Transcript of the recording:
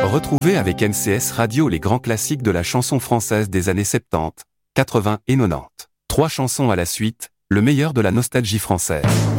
Retrouvez avec MCS Radio les grands classiques de la chanson française des années 70, 80 et 90. 3 chansons à la suite, le meilleur de la nostalgie française.